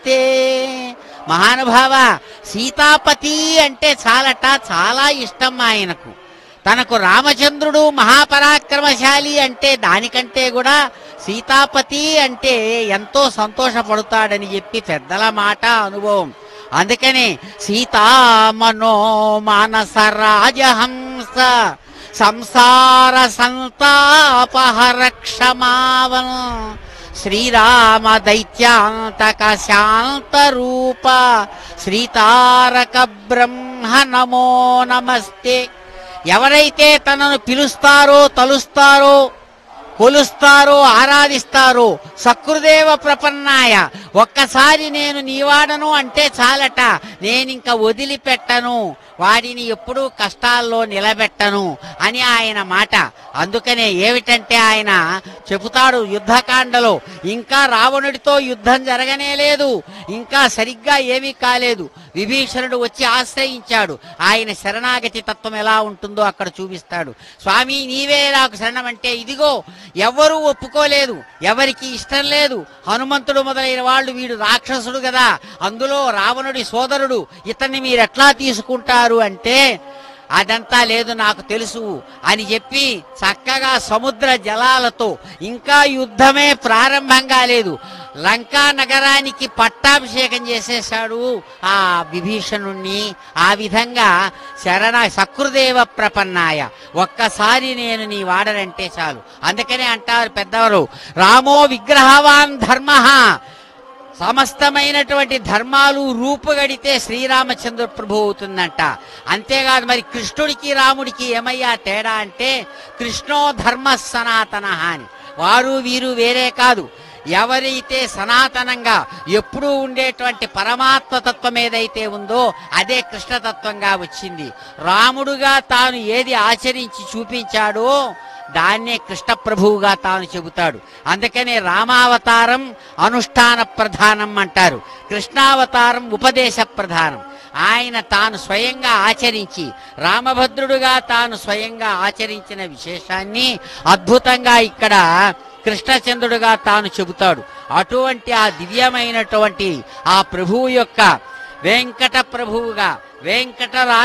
నమస్తే. మహానుభావ, సీతాపతి అంటే చాలా ఇష్టం ఆయనకు. తనకు రామచంద్రుడు మహాపరాక్రమశాలి అంటే దానికంటే కూడా సీతాపతి అంటే ఎంతో సంతోషపడతాడని చెప్పి పెద్దల మాట, అనుభవం. అందుకనే సీతామనో మానస రాజహంస సంసార సంతాపహర క్షమావన్ శ్రీరామ దైత్యాంతక శాంత రూప శ్రీతారక బ్రహ్మ నమో నమస్తే. ఎవరైతే తనను పిలుస్తారో, తలుస్తారో, కొలుస్తారో, ఆరాధిస్తారో సకృదేవ ప్రపన్నాయ, ఒక్కసారి నేను నీవాడను అంటే చాలట, నేనింక వదిలిపెట్టను, వాడిని ఎప్పుడూ కష్టాల్లో నిలబెట్టను అని ఆయన మాట. అందుకనే ఏమిటంటే ఆయన చెబుతాడు యుద్ధకాండలో, ఇంకా రావణుడితో యుద్ధం జరగనే లేదు, ఇంకా సరిగ్గా ఏమీ కాలేదు, విభీషణుడు వచ్చి ఆశ్రయించాడు, ఆయన శరణాగతి తత్వం ఎలా ఉంటుందో అక్కడ చూపిస్తాడు. స్వామి నీవే నాకు శరణమంటే ఇదిగో ఎవ్వరూ ఒప్పుకోలేదు, ఎవరికి ఇష్టం లేదు. హనుమంతుడు మొదలైన వాళ్ళు, వీడు రాక్షసుడు కదా, అందులో రావణుడి సోదరుడు, ఇతన్ని మీరెట్లా తీసుకుంటారు అంటే, అదంతా లేదు నాకు తెలుసు అని చెప్పి చక్కగా సముద్ర జలాలతో, ఇంకా యుద్ధమే ప్రారంభం కాలేదు, లంకా నగరానికి పట్టాభిషేకం చేసేశాడు ఆ విభీషణుణ్ణి. ఆ విధంగా సకృదేవ ప్రపన్నాయ, ఒక్కసారి నేను నీ వాడనంటే చాలు. అందుకనే అంటారు పెద్దవారు, రామో విగ్రహవాన్ ధర్మ, సమస్తమైనటువంటి ధర్మాలు రూపుగడితే శ్రీరామచంద్ర ప్రభు అవుతుందంట. అంతేకాదు మరి కృష్ణుడికి రాముడికి ఏమయ్యా తేడా అంటే, కృష్ణో ధర్మ సనాతన అని, వారు వీరు వేరే కాదు. ఎవరైతే సనాతనంగా ఎప్పుడూ ఉండేటువంటి పరమాత్మ తత్వం ఏదైతే ఉందో అదే కృష్ణతత్వంగా వచ్చింది. రాముడుగా తాను ఏది ఆచరించి చూపించాడో దాన్నే కృష్ణ ప్రభువుగా తాను చెబుతాడు. అందుకనే రామావతారం అనుష్ఠాన ప్రధానం అంటారు, కృష్ణావతారం ఉపదేశ ప్రధానం. ఆయన తాను స్వయంగా ఆచరించి, రామభద్రుడుగా తాను స్వయంగా ఆచరించిన విశేషాన్ని అద్భుతంగా ఇక్కడ కృష్ణచంద్రుడుగా తాను చెబుతాడు. అటువంటి ఆ దివ్యమైనటువంటి ఆ ప్రభువు యొక్క వెంకట ప్రభువుగా, వెంకట